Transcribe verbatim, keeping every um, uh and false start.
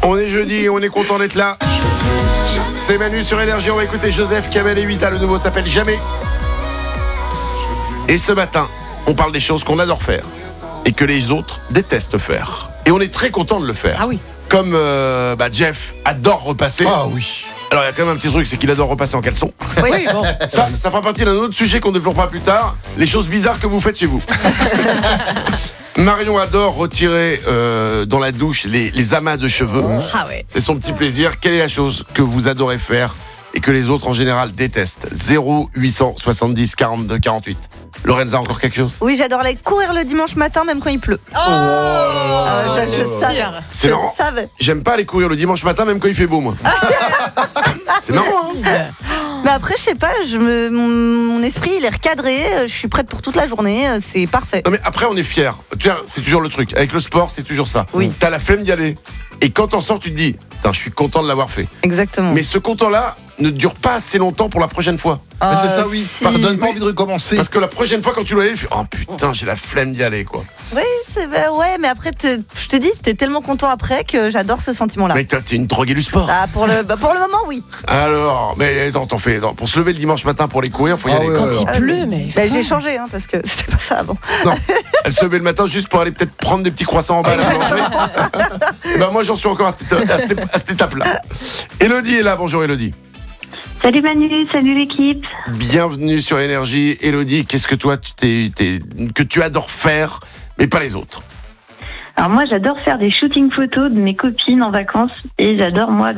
On est jeudi et on est content d'être là. C'est Manu sur Énergie. On va écouter Joseph, Kamel et Huita. Le nouveau s'appelle Jamais. Et ce matin, on parle des choses qu'on adore faire et que les autres détestent faire. Et on est très content de le faire. Ah oui. Comme euh, bah Jeff adore repasser. Ah oui. Alors il y a quand même un petit truc, c'est qu'il adore repasser en caleçon. Oui, bon. Ça, ça fera partie d'un autre sujet qu'on développera plus tard. Les choses bizarres que vous faites chez vous. Marion adore retirer euh, dans la douche les, les amas de cheveux. Ah ouais. C'est son petit plaisir. Quelle est la chose que vous adorez faire et que les autres en général détestent? Zéro huit cent soixante-dix quarante-deux quarante-huit. Lorenza, encore quelque chose? Oui, j'adore aller courir le dimanche matin, même quand il pleut. Oh, Ah, je, je savais. C'est Je marrant. savais. J'aime pas aller courir le dimanche matin, même quand il fait beau, moi. C'est marrant, hein? Mais après, je sais pas, je me, mon, mon esprit, il est recadré. Je suis prête pour toute la journée. C'est parfait. Non mais après on est fiers. Tu vois, c'est toujours le truc. Avec le sport, c'est toujours ça. Oui. T'as la flemme d'y aller. Et quand t'en sors, tu te dis, putain, je suis content de l'avoir fait. Exactement. Mais ce content-là ne dure pas assez longtemps pour la prochaine fois. Mais c'est ça, Euh, oui. si. Ça donne pas Oui. envie de recommencer. Parce que la prochaine fois quand tu dois y aller, tu fais, oh putain, j'ai la flemme d'y aller, quoi. Oui, c'est bah, ouais, mais après, t'es- je te dis, t'es tellement content après que j'adore ce sentiment-là. Mais toi, t'es une droguée du sport. Ah, pour le, bah, pour le moment, oui. Alors, mais attends, t'en fais. Attends, pour se lever le dimanche matin pour aller courir, faut y Ah aller. ouais, quoi. ouais, il ouais. pleut, mais. Bah, j'ai changé, hein, parce que c'était pas ça avant. Non, elle se levait le matin juste pour aller peut-être prendre des petits croissants en bas à la boulangerie. Et ben moi, j'en suis encore à cette, à cette- à cette étape-là. Élodie est là. Bonjour, Élodie. Salut Manu, salut l'équipe. Bienvenue sur Énergie. Élodie, qu'est-ce que toi, tu t'es, t'es- que tu adores faire, mais pas les autres? Alors moi j'adore faire des shootings photos de mes copines en vacances et j'adore moi